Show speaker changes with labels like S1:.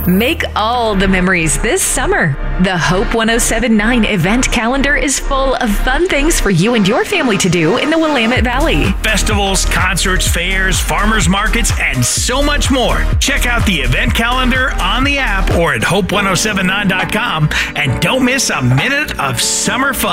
S1: Make all the memories this summer. The Hope 1079 event calendar is full of fun things for you and your family to do in the Willamette Valley.
S2: Festivals, concerts, fairs, farmers markets, and so much more. Check out the event calendar on the app or at hope1079.com and don't miss a minute of summer fun.